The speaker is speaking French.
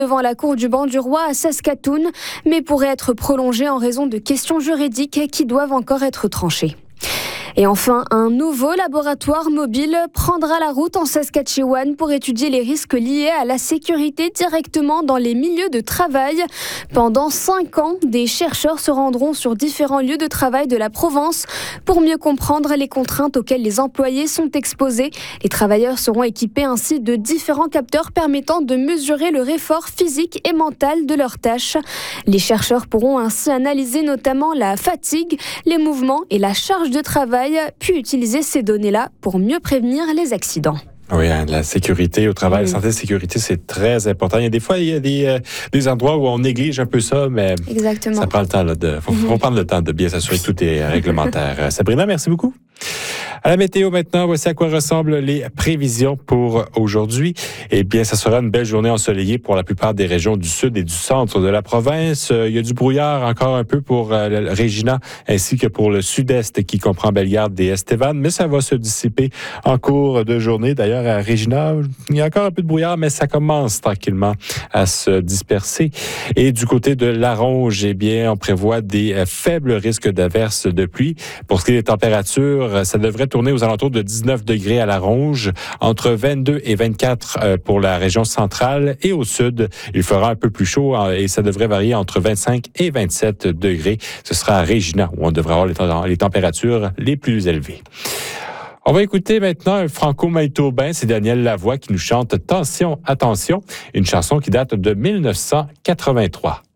devant la cour du banc du roi à Saskatoon, mais pourrait être prolongé en raison de questions juridiques qui doivent encore être tranchées. Et enfin, un nouveau laboratoire mobile prendra la route en Saskatchewan pour étudier les risques liés à la sécurité directement dans les milieux de travail. Pendant 5 ans, des chercheurs se rendront sur différents lieux de travail de la province pour mieux comprendre les contraintes auxquelles les employés sont exposés. Les travailleurs seront équipés ainsi de différents capteurs permettant de mesurer le effort physique et mental de leurs tâches. Les chercheurs pourront ainsi analyser notamment la fatigue, les mouvements et la charge de travail, puis utiliser ces données-là pour mieux prévenir les accidents. Oui, la sécurité au travail, la santé et la sécurité, c'est très important. Il y a des endroits où on néglige un peu ça, mais exactement. Ça prend le temps. Faut prendre le temps de bien s'assurer que tout est réglementaire. Sabrina, merci beaucoup. À la météo maintenant, voici à quoi ressemblent les prévisions pour aujourd'hui. Eh bien, ça sera une belle journée ensoleillée pour la plupart des régions du sud et du centre de la province. Il y a du brouillard encore un peu pour Regina ainsi que pour le sud-est qui comprend Bellegarde et Estevan, mais ça va se dissiper en cours de journée. D'ailleurs, à Regina, il y a encore un peu de brouillard, mais ça commence tranquillement à se disperser. Et du côté de La Ronge, eh bien, on prévoit des faibles risques d'averses de pluie. Pour ce qui est des températures, ça devrait tourner aux alentours de 19 degrés à La Ronge, entre 22 et 24 pour la région centrale et au sud. Il fera un peu plus chaud et ça devrait varier entre 25 et 27 degrés. Ce sera à Regina où on devrait avoir les températures les plus élevées. On va écouter maintenant un franco-manitobain, c'est Daniel Lavoie qui nous chante « Tension, attention », une chanson qui date de 1983.